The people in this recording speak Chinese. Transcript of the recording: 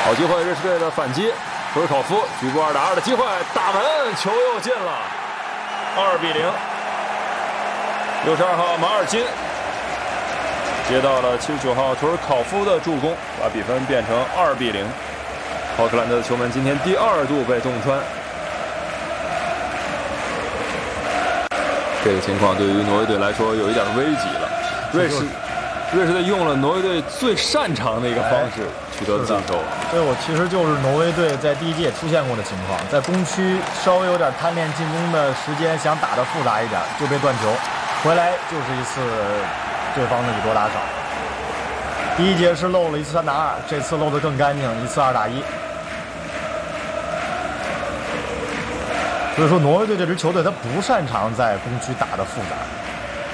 好机会，瑞士队的反击，图尔考夫局部2打2的机会，大门，球又进了，2比0。62号马尔金接到了79号图尔考夫的助攻，把比分变成2比0。奥克兰的球门今天第2度被洞穿，这个情况对于挪威队来说有一点危急了。瑞士队用了挪威队最擅长的一个方式取得进球。 这我其实就是挪威队在第一节也出现过的情况，在攻区稍微有点贪恋进攻的时间，想打得复杂一点，就被断球，回来就是一次对方的以多打少。第一节是漏了一次3打2，这次漏得更干净，一次2打1。所以说，挪威队这支球队他不擅长在攻区打得复杂。